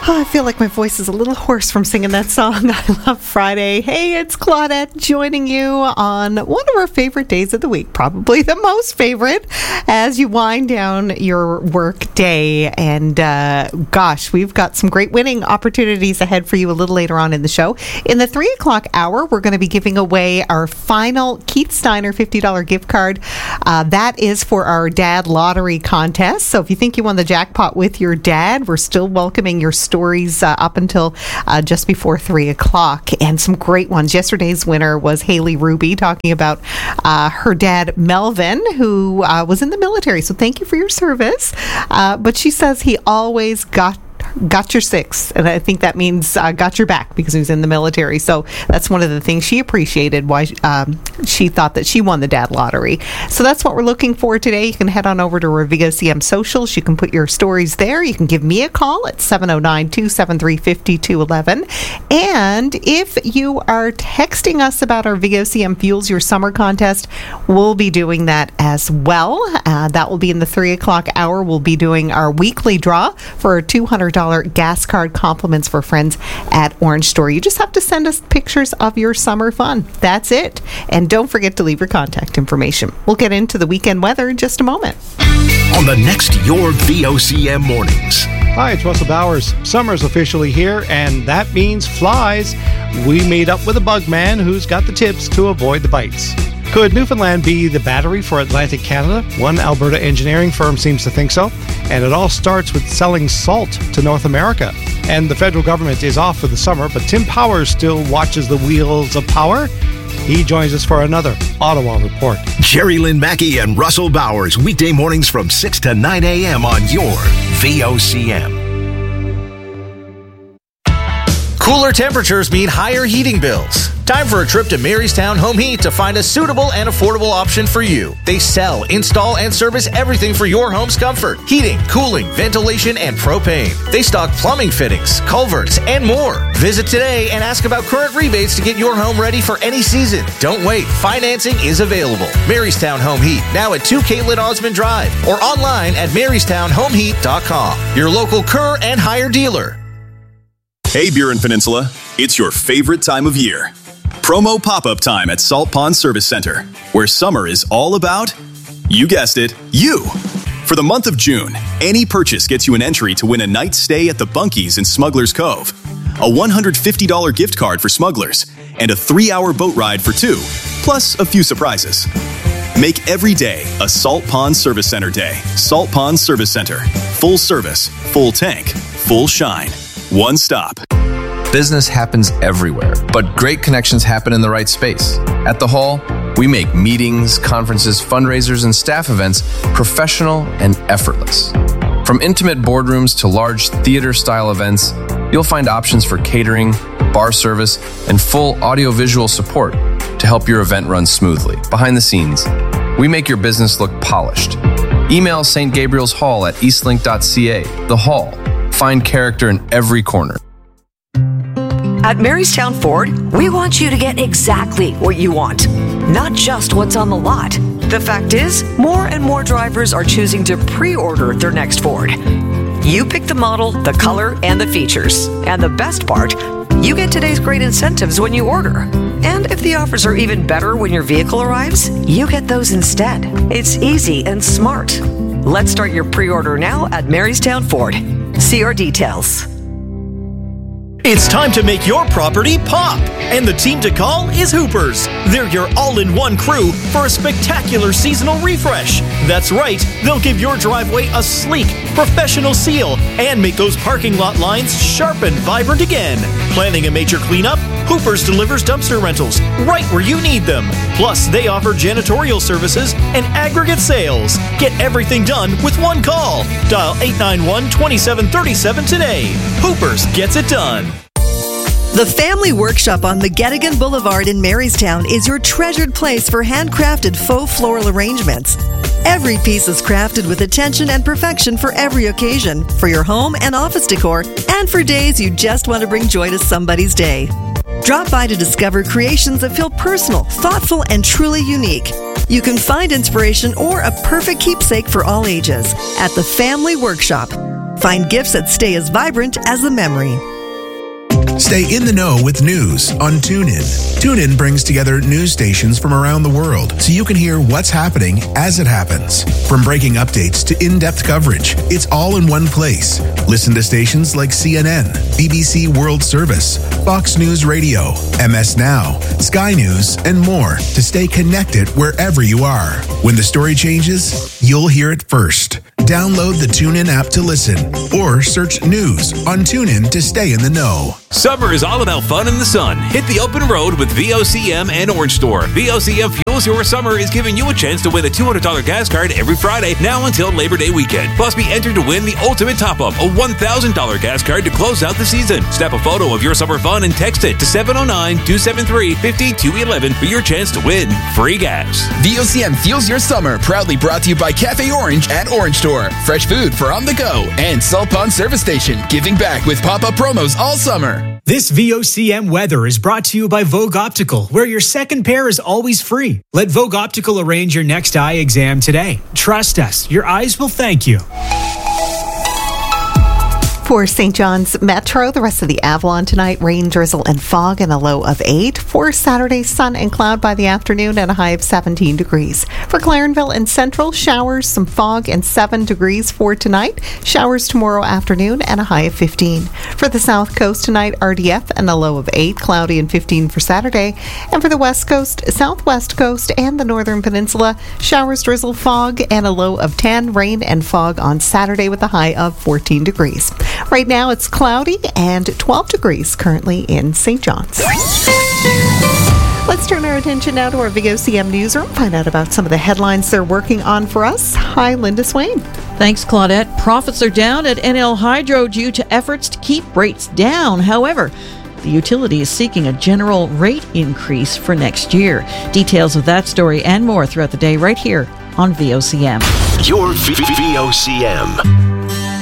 I feel like my voice is a little hoarse from singing that song. I love Friday. Hey, it's Claudette joining you on one of our favorite days of the week, probably the most favorite, as you wind down your work day. And gosh, we've got some great winning opportunities ahead for you a little later on in the show. In the 3 o'clock hour, we're going to be giving away our final Keith Steiner $50 gift card. That is for our dad lottery contest. So if you think you won the jackpot with your dad, we're still welcoming your stories up until just before 3 o'clock, and some great ones. Yesterday's winner was Haley Ruby, talking about her dad Melvin, who was in the military. So thank you for your service. But she says he always got your six, and I think that means got your back, because he was in the military. So that's one of the things she appreciated, why she thought that she won the dad lottery. So that's what we're looking for today. You can head on over to our VOCM socials. You can put your stories there. You can give me a call at 709-273-5211. And if you are texting us about our VOCM Fuels Your Summer contest, we'll be doing that as well. That will be in the 3 o'clock hour. We'll be doing our weekly draw for a $200 gas card compliments for friends at Orange Store. You just have to send us pictures of your summer fun. That's it. And don't forget to leave your contact information. We'll get into the weekend weather in just a moment. On the next Your VOCM Mornings. Hi, it's Russell Bowers. Summer's officially here, and that means flies. We made up with a bug man who's got the tips to avoid the bites. Could Newfoundland be the battery for Atlantic Canada? One Alberta engineering firm seems to think so. And it all starts with selling salt to North America. And the federal government is off for the summer, but Tim Powers still watches the wheels of power. He joins us for another Ottawa Report. Jerry Lynn Mackey and Russell Bowers, weekday mornings from 6 to 9 a.m. on your VOCM. Cooler temperatures mean higher heating bills. Time for a trip to Marystown Home Heat to find a suitable and affordable option for you. They sell, install, and service everything for your home's comfort. Heating, cooling, ventilation, and propane. They stock plumbing fittings, culverts, and more. Visit today and ask about current rebates to get your home ready for any season. Don't wait. Financing is available. Marystown Home Heat, now at 2 Caitlin Osmond Drive, or online at MarystownHomeheat.com. Your local Kerr and Hire dealer. Hey, Burin Peninsula, it's your favorite time of year. Promo pop-up time at Salt Pond Service Center, where summer is all about, you guessed it, you. For the month of June, any purchase gets you an entry to win a night's stay at the Bunkies in Smuggler's Cove, a $150 gift card for Smugglers, and a 3-hour boat ride for 2, plus a few surprises. Make every day a Salt Pond Service Center day. Salt Pond Service Center. Full service, full tank, full shine. One stop. Business happens everywhere, but great connections happen in the right space. At The Hall, we make meetings, conferences, fundraisers, and staff events professional and effortless. From intimate boardrooms to large theater-style events, you'll find options for catering, bar service, and full audiovisual support to help your event run smoothly. Behind the scenes, we make your business look polished. Email St. Gabriel's Hall at eastlink.ca. The Hall. Find character in every corner. At Marystown Ford, we want you to get exactly what you want, not just what's on the lot. The fact is, more and more drivers are choosing to pre-order their next Ford. You pick the model, the color, and the features. And the best part, you get today's great incentives when you order. And if the offers are even better when your vehicle arrives, you get those instead. It's easy and smart. Let's start your pre-order now at Marystown Ford. See our details. It's time to make your property pop, and the team to call is Hoopers. They're your all-in-one crew for a spectacular seasonal refresh. That's right, they'll give your driveway a sleek, professional seal and make those parking lot lines sharp and vibrant again. Planning a major cleanup? Hoopers delivers dumpster rentals right where you need them. Plus, they offer janitorial services and aggregate sales. Get everything done with one call. Dial 891-2737 today. Hoopers gets it done. The Family Workshop on McGettigan Boulevard in Marystown is your treasured place for handcrafted faux floral arrangements. Every piece is crafted with attention and perfection for every occasion, for your home and office decor, and for days you just want to bring joy to somebody's day. Drop by to discover creations that feel personal, thoughtful, and truly unique. You can find inspiration or a perfect keepsake for all ages at the Family Workshop. Find gifts that stay as vibrant as the memory. Stay in the know with news on TuneIn. TuneIn brings together news stations from around the world so you can hear what's happening as it happens. From breaking updates to in-depth coverage, it's all in one place. Listen to stations like CNN, BBC World Service, Fox News Radio, MS Now, Sky News, and more to stay connected wherever you are. When the story changes, you'll hear it first. Download the TuneIn app to listen or search news on TuneIn to stay in the know. Summer is all about fun in the sun. Hit the open road with VOCM and Orange Store. VOCM Fuels Your Summer is giving you a chance to win a $200 gas card every Friday now until Labor Day weekend. Plus, be entered to win the ultimate top-up, a $1,000 gas card to close out the season. Snap a photo of your summer fun and text it to 709-273-5211 for your chance to win free gas. VOCM Fuels Your Summer, proudly brought to you by Cafe Orange at Orange Store. Fresh food for on the go. And Salt Pond Service Station, giving back with pop-up promos all summer. This VOCM weather is brought to you by Vogue Optical, where your second pair is always free. Let Vogue Optical arrange your next eye exam today. Trust us, your eyes will thank you. For St. John's Metro, the rest of the Avalon tonight, rain, drizzle, and fog, and a low of 8. For Saturday, sun and cloud by the afternoon and a high of 17 degrees. For Clarenville and Central, showers, some fog, and 7 degrees for tonight. Showers tomorrow afternoon and a high of 15. For the South Coast tonight, RDF and a low of 8, cloudy and 15 for Saturday. And for the West Coast, Southwest Coast, and the Northern Peninsula, showers, drizzle, fog, and a low of 10, rain and fog on Saturday with a high of 14 degrees. Right now it's cloudy and 12 degrees currently in St. John's. Let's turn our attention now to our VOCM newsroom, find out about some of the headlines they're working on for us. Hi, Linda Swain. Thanks, Claudette. Profits are down at NL Hydro due to efforts to keep rates down. However, the utility is seeking a general rate increase for next year. Details of that story and more throughout the day right here on VOCM. Your VOCM.